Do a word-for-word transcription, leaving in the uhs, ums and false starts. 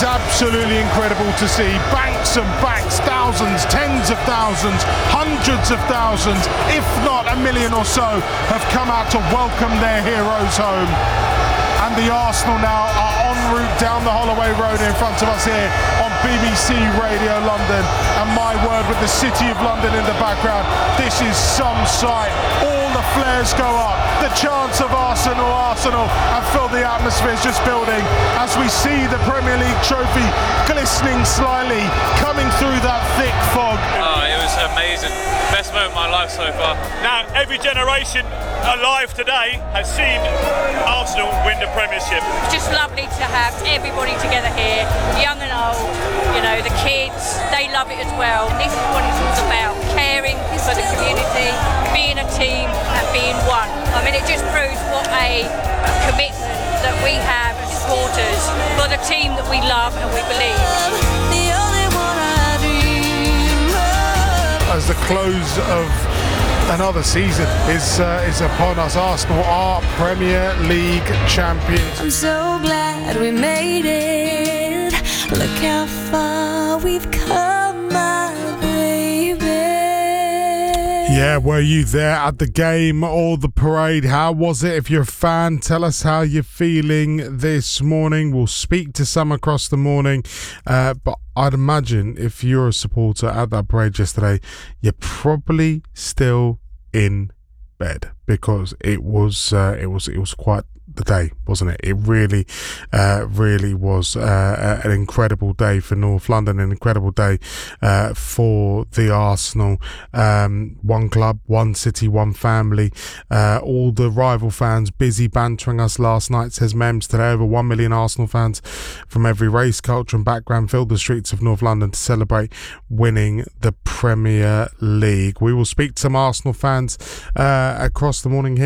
absolutely incredible to see. Banks and banks, thousands, tens of thousands, hundreds of thousands, if not a million or so, have come out to welcome their heroes home. And the Arsenal now are en route down the Holloway Road in front of us here on B B C Radio London. And my word, with the City of London in the background, this is some sight. All the flares go up, the chants of Arsenal, Arsenal, and feel the atmosphere is just building as we see the Premier League trophy glistening slightly, coming through that thick fog. Oh, it was amazing. Best moment of my life so far. Now, every generation alive today has seen Arsenal win the Premiership. It's just lovely to have everybody together here, young and old, you know, the kids, they love it as well. This is what it's all about, caring for the community, being a team and being one. I mean, it just proves what a commitment that we have as supporters for the team that we love and we believe. As the close of another season is uh, is upon us, Arsenal are Premier League champions. I'm so glad we made it. Look how far we've come, my baby. Yeah, were you there at the game or the parade? How was it? If you're a fan, tell us how you're feeling this morning. We'll speak to some across the morning, uh, but I'd imagine if you're a supporter at that parade yesterday, you're probably still in bed because it was uh, it was it was quite the day, wasn't it? It really, uh, really was uh, an incredible day for North London, an incredible day uh, for the Arsenal. Um, one club, one city, one family. Uh, all the rival fans busy bantering us last night, says Mems. Today, over one million Arsenal fans from every race, culture and background filled the streets of North London to celebrate winning the Premier League. We will speak to some Arsenal fans uh, across the morning here.